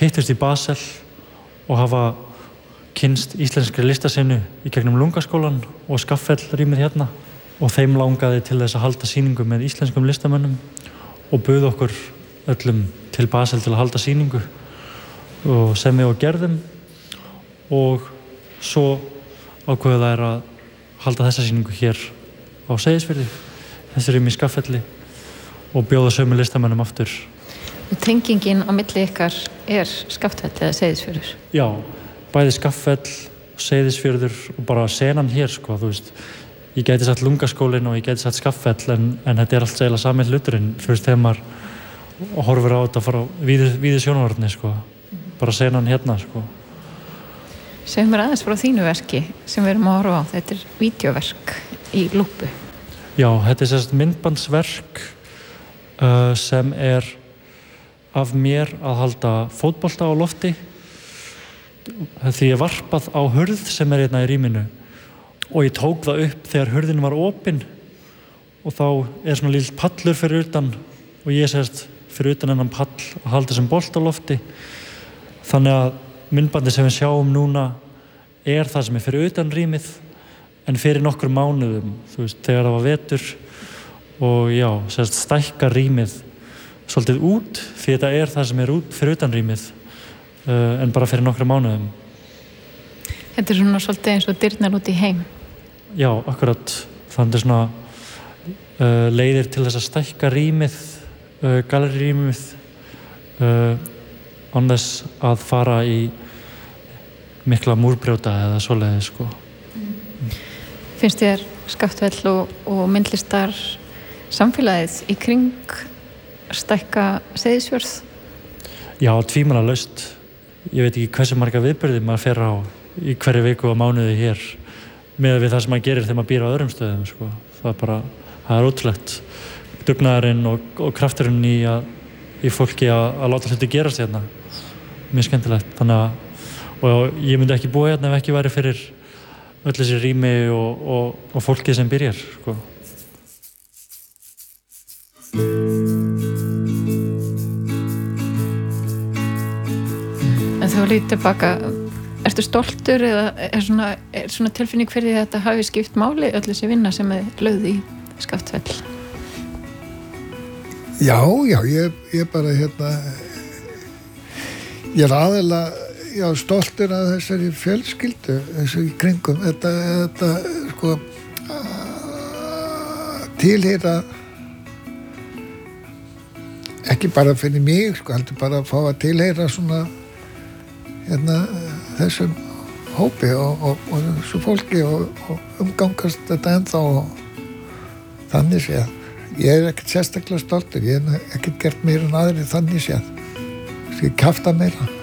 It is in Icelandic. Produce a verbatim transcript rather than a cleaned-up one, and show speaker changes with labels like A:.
A: hittust í Basel og hafa kynst íslenskri listasenu í gegnum Lungaskólann og Skaffell rýmið hérna og þeim langaði til þess að halda sýningu með íslenskum listamönnum og buð okkur öllum til Basel til að halda sýningu og sem við og gerðum og svo ákveðu þær að halda þessa sýningu hér á Seyðisfirði, þessi rými í Skaffelli og bjóða sömu listamönnum aftur.
B: Og tengingin á milli ykkar er Skaftfell eða Seyðisfjörður?
A: Já, bæði Skaffell, Seyðisfjörður og bara senan hér, sko, þú veist. Ég gæti sagt Lungaskólinn og ég gæti sagt Skaffell en, en þetta er allt eiginlega sami hluturinn, þú veist, þegar maður horfir á þetta frá víðu, víðu sjónarhorni, sko. Bara senan hérna, sko.
B: Segðu mér aðeins frá þínu verki sem við erum að horfa á. Þetta er vídeóverk í lúpu.
A: Já, þetta er sérst myndbandsverk uh, sem er af mér að halda fótbolta á lofti því ég varpað á hurð sem er hérna í rýminu og ég tók það upp þegar hurðin var opin og þá er svona lítill pallur fyrir utan og ég sérst fyrir utan hennan pall að halda sem bolt á lofti þannig að myndbandi sem við sjáum núna er það sem er fyrir utan rýmið en fyrir nokkur mánuðum, þú veist, þegar það var vetur og já, sérst stækka rýmið svolítið út því þetta er það sem er út fyrir utan rýmið uh, en bara fyrir nokkra mánuðum.
B: Þetta er svona svolítið eins og dyrnar út í heim.
A: Já, akkurat. Þannig er svona uh, leiðir til þess að stækka rýmið, uh, gallerirýmið uh, án þess að fara í mikla múrbrjóta eða svoleiðis, sko.
B: Finnst þér Skaftfell og, og myndlistar samfélagið í kring stækka Seyðisfjörð?
A: Já, tvímælalaust. Ég veit ekki hversu marga viðburði maður fer á í hverju viku og mánuði hér með við það sem maður gerir þegar maður býr á öðrum stöðum, sko. Það er bara, það er ótrúlegt. Dugnaðurinn og, og krafturinn í, að, í fólki að, að láta hluti gerast hérna. Mjög skemmtilegt. Þannig að, og ég myndi ekki búa hérna ef ekki væri fyrir öll þessi rými og, og, og fólkið sem byrjar, sko.
B: En þú lítur tilbaka, ertu stoltur eða er svona, er svona tilfinning fyrir því að þetta hafi skipt máli öll þessi vinna sem er lögð í Skaftfell?
C: Já, já, ég, ég bara hérna ég er aðeinslega já, stoltur af þessari fjölskyldu þessu í kringum þetta, þetta sko tilheyra ekki bara fyrir mig sko, heldur bara að fá að tilheyra svona hérna þessum hópi og, og, og þessu fólki og, og umgangast þetta ennþá og þannig séð. Ég er ekkert sérstaklega stoltur, ég hef ekkert gert meira en aðrir þannig séð. Ég kjafta meira.